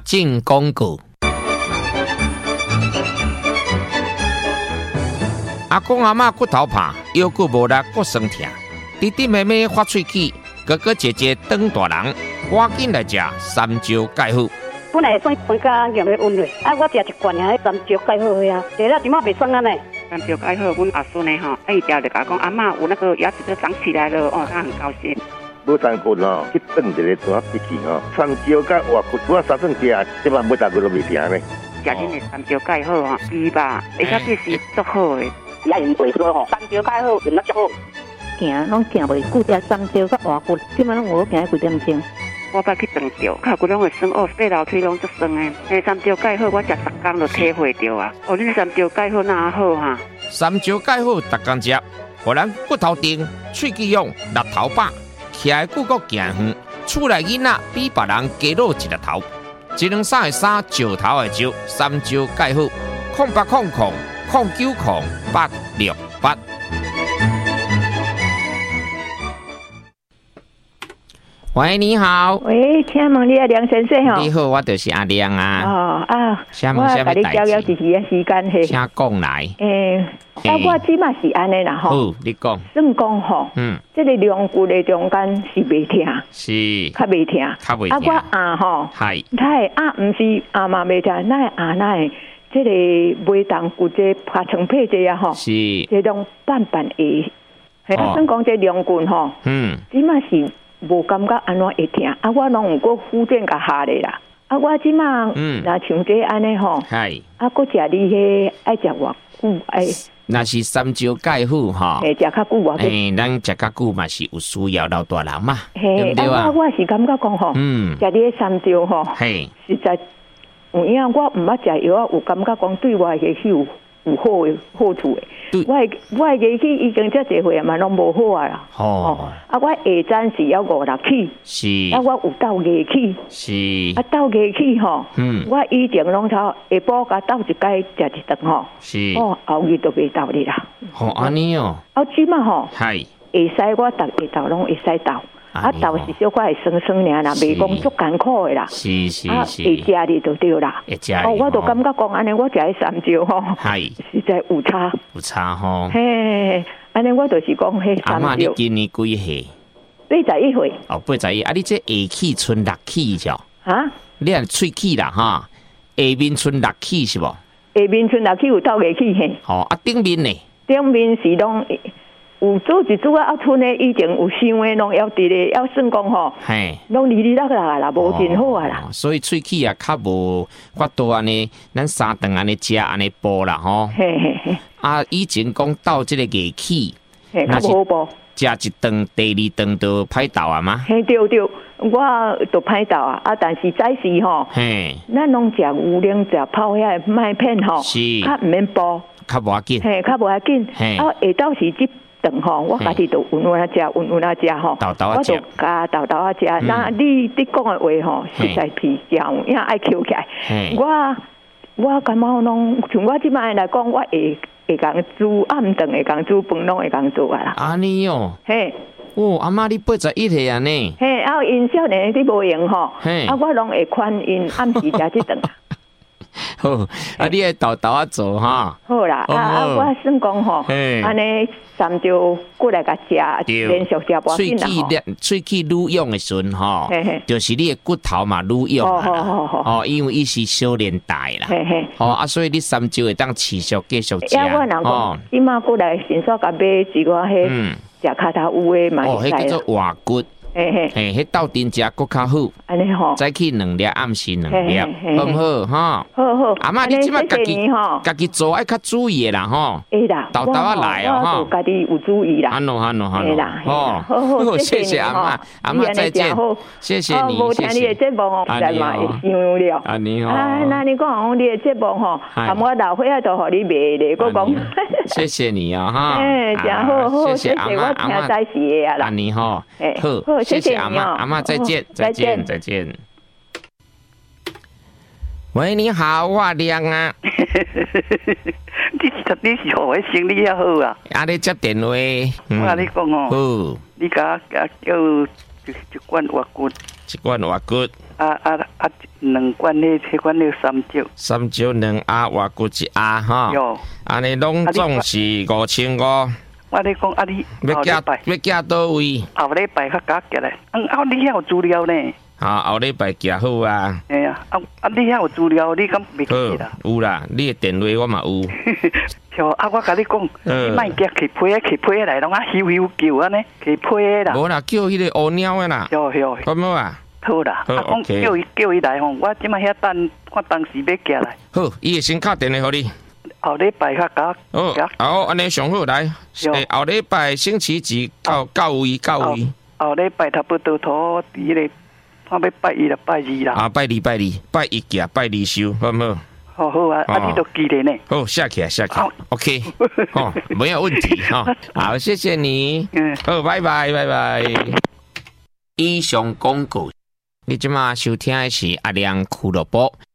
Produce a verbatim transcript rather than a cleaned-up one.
进广告。阿公阿嬷骨头怕，腰骨无力，骨酸痛。弟弟妹妹发喙齿，哥哥姐姐当大人，赶紧来食三椒钙好。 本来算分家用的温嘞，啊，我食一罐啊，三椒钙好呀，食了怎么袂酸啊呢？ 三椒钙好，阮阿孙呢吼，哎，一条就甲我讲，阿嬷有那个牙齿都长起来了，哦，他很高兴。 无三骨吼，去炖一个怎一起吼，三椒甲活骨，我三顿食，即摆每大骨都袂甜呢。 食恁的三椒钙好吼，猪吧，而且这是足好的。 也用袂错吼，三椒钙好用得足好。 行拢行袂久，食三椒甲活骨，即摆拢有行几点钟。 我捌去长着，脚骨拢会酸，哦，爬楼梯拢足酸的。诶，三椒钙好，我食十工就体会着啊。哦，恁三椒钙好哪好哈？ 三椒钙好，逐工食，互咱骨头硬，喙齿勇，力头饱，徛的久阁行远。厝内囡仔比别人加露一粒头，一两三的三，石头的石，三椒钙好，空八空空空九空八六八。喂，你好。 喂，请问你啊，梁先生吼？ 你好，我就是阿亮啊。 哦啊， 什么什么代志？ 我甲你交交一时的时间嘿。 请讲来。 诶，啊，我即马是安尼啦吼。 好，你讲。 算讲吼，嗯，这个两骨的中间是袂疼， 是， 较袂疼， 较袂疼。 啊，我啊吼， 系， 太啊，毋是啊嘛袂疼，那啊那的，这个袂当骨这拍成配这啊吼， 是， 这种半半的，嘿，啊，算讲这两骨吼，嗯，即马是。无感觉安怎会疼，啊！我拢有过复健甲下咧啦，啊！我即马嗯，若像这安尼吼，系，啊，佮食你迄爱食偌久爱， 若是三椒钙好吼， 诶，食较久偌诶，咱食较久嘛是有需要老大人嘛， 对不对啊？我是感觉讲吼，嗯，食你三椒吼，嘿，实在有影，我毋捌食药啊，有感觉讲对我嘅有有好嘅好处嘅。我我牙齿已经遮侪岁啊，嘛拢无好啊啦。哦，啊，我下zan是要五六起，是，啊，我有斗牙齿，是，啊，斗牙齿吼，嗯，我以前拢头下晡甲斗一摆食一顿吼，是，哦，后日都袂斗你啦。 哦，安尼哦， 啊，即嘛吼， 系， 会使我逐下斗拢会使斗。啊，豆是小可会酸酸尔啦，袂讲足艰苦的啦。是是是，啊，会食哩就对啦。会食哦，我就感觉讲安尼，我食迄三椒吼，系实在有差。有差吼。嘿，安尼我就是讲迄三椒。阿嬷，你今年几岁？八十一岁。哦，八十一，啊，你这下齿剩六齿是哦？啊？你按喙齿啦哈，下面剩六齿是无？下面剩六齿有斗牙齿嘿。哦，啊，顶面呢？顶面是拢。有做一组啊，剩的以前有想的拢要伫咧，要算讲吼，拢哩哩啦啦啦，无真好啊啦。所以喙齿啊，较无法度安尼，咱三顿安尼食安尼补啦吼。嘿嘿嘿。啊，以前讲斗即个牙齿，那是食一顿，第二顿就歹斗啊嘛。嘿对对，我都歹斗啊，啊但是早时吼，嘿，咱拢食牛奶，食泡遐麦片吼，是，较毋免补，较无要紧，嘿，较无要紧。嘿，啊下斗是即。顿吼，我家己都温温啊食，温温啊食吼，我就加豆豆啊食。那你你讲的话吼，实在是讲影爱扣起来。我我感觉拢像我即摆来讲，我会会讲煮暗顿，会讲煮饭，拢会讲做啊啦。安尼哦，嘿，哦，阿嬷你八十一岁啊呢？嘿，啊因少年你无用吼，啊我拢会劝因暗时食即顿。好，啊，你个豆豆啊做哈。好啦，啊啊，我算讲吼，安尼三椒过来甲食，连续食无紧啦吼。喙齿喙齿愈用的时阵吼，就是你的骨头嘛愈用啊啦。哦，因为伊是小年代啦。哦啊，所以你三椒会当持续继续食。呀，我人讲，伊妈过来先说甲买一个迄食骹头有的嘛。哦，迄叫做活骨。嘿嘿，嘿，迄斗阵食搁较好，安尼吼，早起两粒，暗时两粒，好唔好？哈，好好。阿嬷，你即摆家己家己做爱较注意啦，吼。会啦，豆豆啊来哦，哈。我家己有注意啦。安咯安咯安咯。哦，好好，谢谢阿嬷，阿嬷再见，谢谢你，谢谢。无听你的节目哦，来嘛会伤了。啊你好。啊，那你讲你的节目吼，含我老伙仔都互你卖咧，我讲。谢谢你啊，哈。哎，真好好，谢谢阿嬷，阿嬷在时的啊啦。啊你好，好。谢谢阿嬷，阿嬷再见，再见，再见。喂，你好，我亮啊。你是你是何位生理也好啊？啊，你接电话。我跟你讲哦，你甲甲叫一罐活骨，一罐活骨。啊啊啊！两两罐迄迄罐迄三招。 三招两鸭，外骨一鸭哈。 哟。 安尼拢总是五千五。 我咧讲啊，你要寄要寄倒位？ 后礼拜较加寄来。嗯，啊，你遐有资料呢？ 啊，后礼拜寄好啊。 哎呀，啊啊，你遐有资料，你敢袂记啦？ 有啦，你的电话我嘛有。 哟，啊，我甲你讲，你莫寄起批啊，起批来，拢啊咻咻叫安尼，起批啦。 无啦，叫迄个乌鸟的啦。 哟哟。 好冇啊？ 好啦，啊，讲叫伊叫伊来吼，我即摆遐等，我当时要寄来。 好，伊会先敲电话互你。 后礼拜较加。 哦，好，安尼上好来。诶，后礼拜星期几到到位到位？ 后礼拜差不多拖伫个。我要拜一啦，拜二啦。 啊，拜二拜二，拜一寄，拜二收，好唔好？ 好好啊，啊，你都记得呢。 好，下起来，下起来 ，OK， 哦，没有问题哈。好，谢谢你。嗯，好，拜拜，拜拜。以上广告，你即马收听的是阿亮俱乐部。